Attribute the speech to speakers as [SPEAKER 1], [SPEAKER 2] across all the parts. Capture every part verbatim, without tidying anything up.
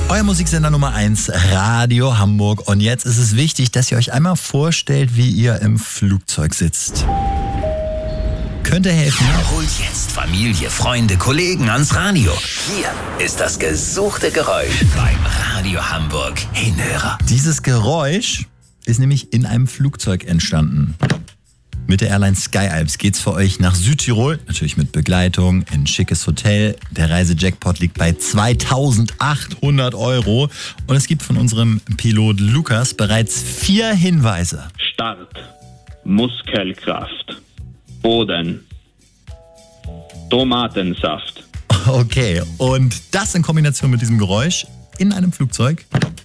[SPEAKER 1] Euer Musiksender Nummer eins, Radio Hamburg. Und jetzt ist es wichtig, dass ihr euch einmal vorstellt, wie ihr im Flugzeug sitzt. Könnte helfen.
[SPEAKER 2] Holt jetzt Familie, Freunde, Kollegen ans Radio. Hier ist das gesuchte Geräusch beim Radio Hamburg Hinhörer.
[SPEAKER 1] Dieses Geräusch ist nämlich in einem Flugzeug entstanden. Mit der Airline SkyAlps geht's für euch nach Südtirol, natürlich mit Begleitung, in ein schickes Hotel. Der Reisejackpot liegt bei zweitausendachthundert Euro und es gibt von unserem Pilot Lukas bereits vier Hinweise.
[SPEAKER 3] Start, Muskelkraft, Boden, Tomatensaft.
[SPEAKER 1] Okay, und das in Kombination mit diesem Geräusch in einem Flugzeug.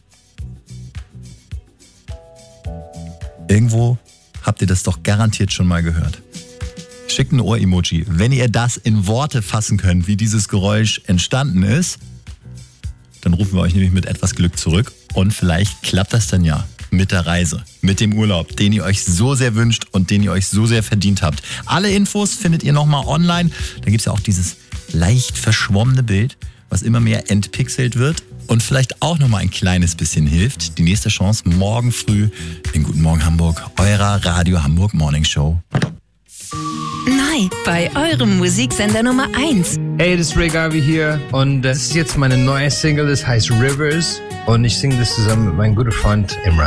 [SPEAKER 1] Irgendwo habt ihr das doch garantiert schon mal gehört. Schickt ein Ohr-Emoji, wenn ihr das in Worte fassen könnt, wie dieses Geräusch entstanden ist. Dann rufen wir euch nämlich mit etwas Glück zurück und vielleicht klappt das dann ja mit der Reise, mit dem Urlaub, den ihr euch so sehr wünscht und den ihr euch so sehr verdient habt. Alle Infos findet ihr nochmal online. Da gibt es ja auch dieses leicht verschwommene Bild, was immer mehr entpixelt wird und vielleicht auch nochmal ein kleines bisschen hilft. Die nächste Chance morgen früh in Guten Morgen Hamburg, eurer Radio Hamburg Morning Show.
[SPEAKER 4] Neu bei eurem Musiksender Nummer eins.
[SPEAKER 5] Hey, das ist Ray Garvey hier und das ist jetzt meine neue Single, das heißt Rivers und ich singe das zusammen mit meinem guten Freund Imran.